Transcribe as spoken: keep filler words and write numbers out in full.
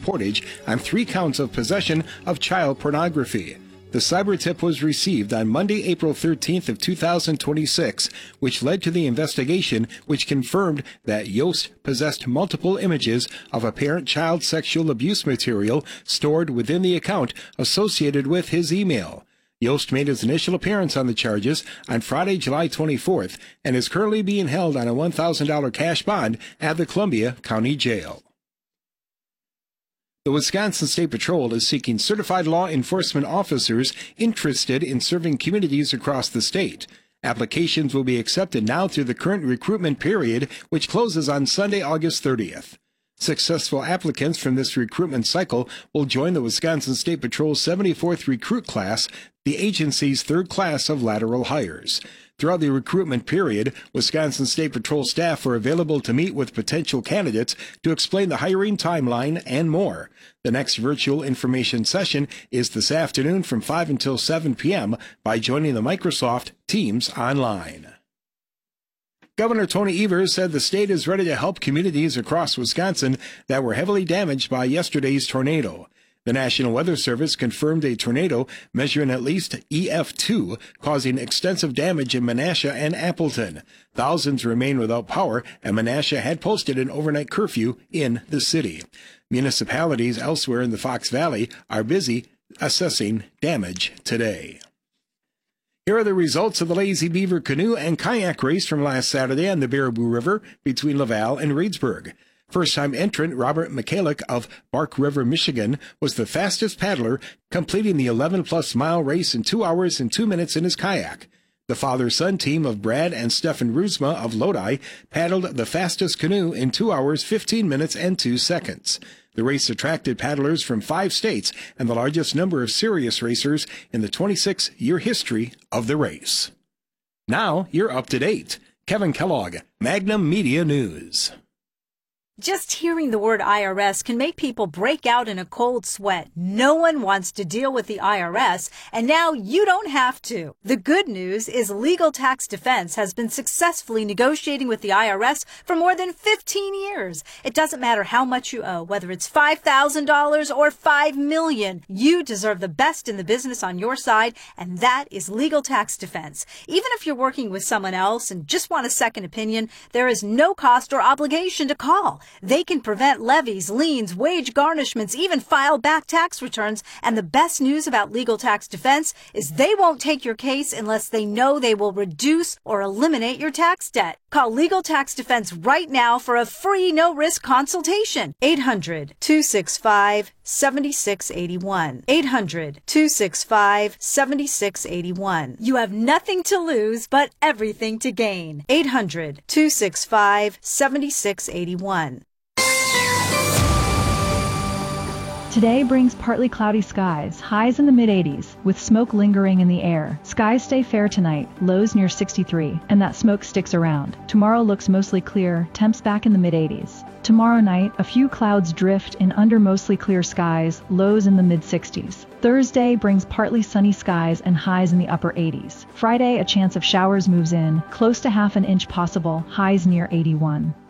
Portage on three counts of possession of child pornography. The cyber tip was received on Monday, April thirteenth of two thousand twenty-six, which led to the investigation, which confirmed that Yost possessed multiple images of apparent child sexual abuse material stored within the account associated with his email. Yost made his initial appearance on the charges on Friday, July twenty-fourth, and is currently being held on a one thousand dollars cash bond at the Columbia County Jail. The Wisconsin State Patrol is seeking certified law enforcement officers interested in serving communities across the state. Applications will be accepted now through the current recruitment period, which closes on Sunday, August thirtieth. Successful applicants from this recruitment cycle will join the Wisconsin State Patrol's seventy-fourth recruit class, the agency's third class of lateral hires. Throughout the recruitment period, Wisconsin State Patrol staff are available to meet with potential candidates to explain the hiring timeline and more. The next virtual information session is this afternoon from five until seven p.m. by joining the Microsoft Teams online. Governor Tony Evers said the state is ready to help communities across Wisconsin that were heavily damaged by yesterday's tornado. The National Weather Service confirmed a tornado measuring at least E F two, causing extensive damage in Menasha and Appleton. Thousands remain without power, and Menasha had posted an overnight curfew in the city. Municipalities elsewhere in the Fox Valley are busy assessing damage today. Here are the results of the Lazy Beaver canoe and kayak race from last Saturday on the Baraboo River between Laval and Reedsburg. First-time entrant Robert McCallick of Bark River, Michigan, was the fastest paddler, completing the eleven-plus mile race in two hours and two minutes in his kayak. The father-son team of Brad and Stefan Ruzma of Lodi paddled the fastest canoe in two hours, fifteen minutes, and two seconds. The race attracted paddlers from five states and the largest number of serious racers in the twenty-six year history of the race. Now you're up to date. Kevin Kellogg, Magnum Media News. Just hearing the word I R S can make people break out in a cold sweat. No one wants to deal with the I R S, and now you don't have to. The good news is Legal Tax Defense has been successfully negotiating with the I R S for more than fifteen years. It doesn't matter how much you owe, whether it's five thousand dollars or five million dollars. You deserve the best in the business on your side, and that is Legal Tax Defense. Even if you're working with someone else and just want a second opinion, there is no cost or obligation to call. They can prevent levies, liens, wage garnishments, even file back tax returns. And the best news about Legal Tax Defense is they won't take your case unless they know they will reduce or eliminate your tax debt. Call Legal Tax Defense right now for a free no-risk consultation. eight hundred, two six five, seven six eight one. eight hundred, two six five, seven six eight one. You have nothing to lose but everything to gain. eight hundred, two six five, seven six eight one. Today brings partly cloudy skies, highs in the mid eighties, with smoke lingering in the air. Skies stay fair tonight, lows near sixty-three, and that smoke sticks around. Tomorrow looks mostly clear, temps back in the mid eighties. Tomorrow night, a few clouds drift in under mostly clear skies, lows in the mid sixties. Thursday brings partly sunny skies and highs in the upper eighties. Friday, a chance of showers moves in, close to half an inch possible, highs near eighty-one.